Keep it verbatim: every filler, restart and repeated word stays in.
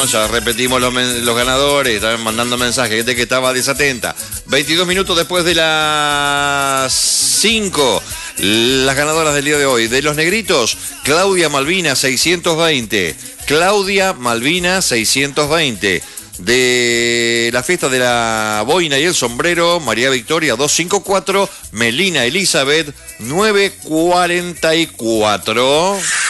ya repetimos los, los ganadores, estaban mandando mensajes, gente que estaba desatenta. veintidós minutos después de las cinco, las ganadoras del día de hoy. De los negritos, Claudia Malvina, seiscientos veinte. Claudia Malvina, seiscientos veinte. De la fiesta de la boina y el sombrero, María Victoria, doscientos cincuenta y cuatro. Melina Elizabeth, novecientos cuarenta y cuatro.